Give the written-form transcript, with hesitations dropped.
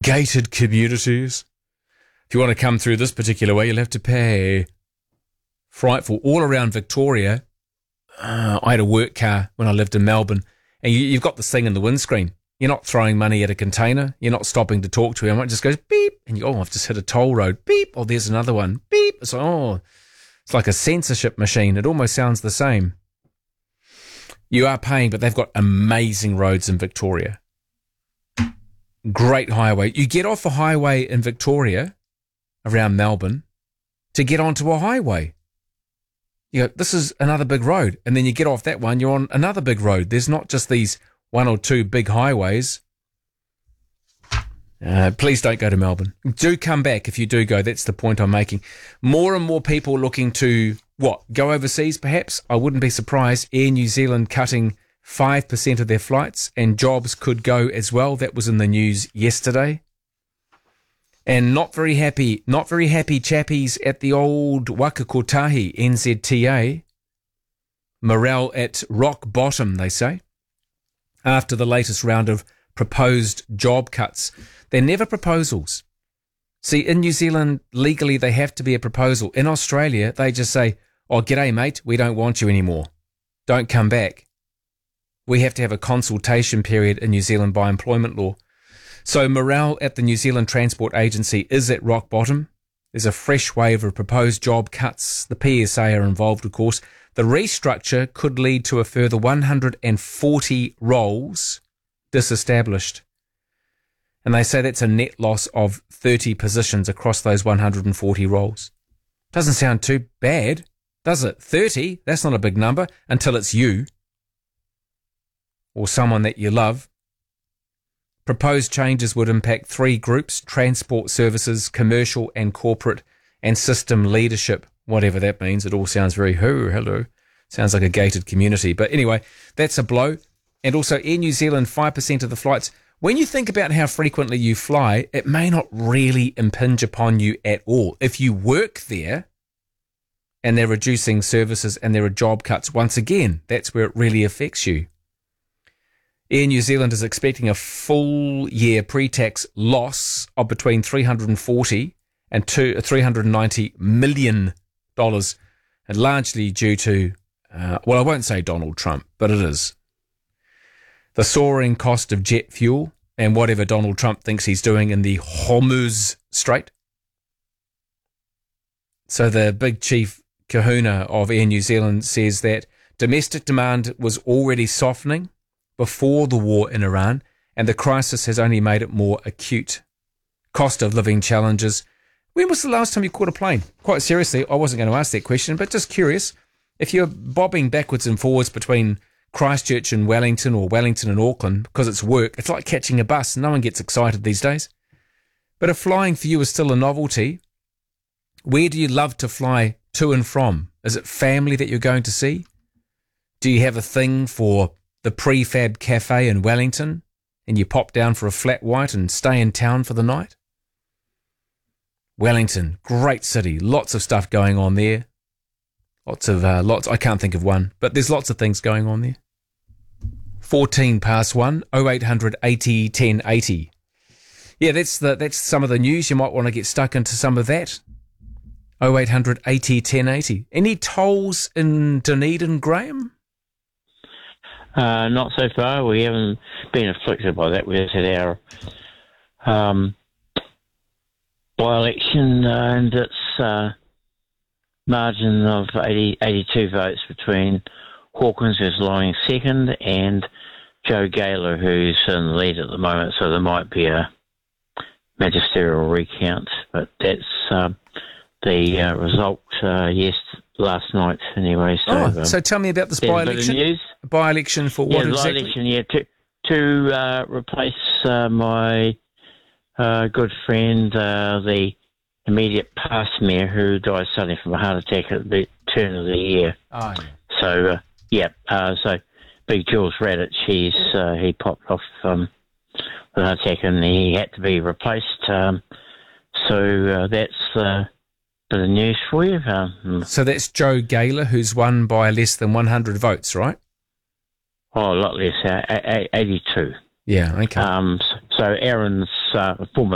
gated communities. If you want to come through this particular way, you'll have to pay. Frightful. All around Victoria, I had a work car when I lived in Melbourne, and you've got this thing in the windscreen. You're not throwing money at a container. You're not stopping to talk to him. It just goes beep, and you go, oh, I've just hit a toll road. Beep. Oh, there's another one. Beep. It's like a censorship machine. It almost sounds the same. You are paying, but they've got amazing roads in Victoria. Great highway. You get off a highway in Victoria around Melbourne to get onto a highway. You go, this is another big road. And then you get off that one, you're on another big road. There's not just these one or two big highways. Please don't go to Melbourne. Do come back if you do go. That's the point I'm making. More and more people looking to, go overseas perhaps? I wouldn't be surprised. Air New Zealand cutting 5% of their flights, and jobs could go as well. That was in the news yesterday. And not very happy chappies at the old Waka Kotahi, NZTA. Morale at rock bottom, they say, after the latest round of proposed job cuts. They're never proposals. See, in New Zealand, legally, they have to be a proposal. In Australia, they just say, oh, g'day, mate, we don't want you anymore. Don't come back. We have to have a consultation period in New Zealand by employment law. So morale at the New Zealand Transport Agency is at rock bottom. There's a fresh wave of proposed job cuts. The PSA are involved, of course. The restructure could lead to a further 140 roles disestablished. And they say that's a net loss of 30 positions across those 140 roles. Doesn't sound too bad, does it? 30, that's not a big number until it's you or someone that you love. Proposed changes would impact 3 groups: transport services, commercial and corporate, and system leadership, whatever that means. It all sounds very hello. Sounds like a gated community. But anyway, that's a blow. And also Air New Zealand, 5% of the flights. When you think about how frequently you fly, it may not really impinge upon you at all. If you work there and they're reducing services and there are job cuts, once again, that's where it really affects you. Air New Zealand is expecting a full year pre-tax loss of between $340 and $390 million, and largely due to, I won't say Donald Trump, but it is. The soaring cost of jet fuel and whatever Donald Trump thinks he's doing in the Hormuz Strait. So the big chief kahuna of Air New Zealand says that domestic demand was already softening before the war in Iran, and the crisis has only made it more acute. Cost of living challenges. When was the last time you caught a plane? Quite seriously, I wasn't going to ask that question, but just curious. If you're bobbing backwards and forwards between Christchurch and Wellington or Wellington and Auckland because it's work, it's like catching a bus. No one gets excited these days. But if flying for you is still a novelty, where do you love to fly to and from? Is it family that you're going to see? Do you have a thing for the Prefab Cafe in Wellington and you pop down for a flat white and stay in town for the night? Wellington, great city, lots of stuff going on there. Lots, I can't think of one, but there's lots of things going on there. 14 past 1, 0800 80 1080. Yeah, that's some of the news. You might want to get stuck into some of that. 0800 80 1080. Any tolls in Dunedin, Graham? Not so far. We haven't been afflicted by that. We've had our by-election and its margin of 82 votes between Hawkins, who's lying second, and Joe Gaylor, who's in the lead at the moment. So there might be a magisterial recount, but that's the result last night anyway. So, so tell me about this by-election. By-election for what exactly? By-election, to replace my good friend, the immediate past mayor, who died suddenly from a heart attack at the turn of the year. Oh, yeah. So big Jules Radich, he popped off with a heart attack and he had to be replaced. So that's a bit of news for you. So that's Joe Gaylor, who's won by less than 100 votes, right? Oh, a lot less, 82. Yeah, okay. So Aaron's former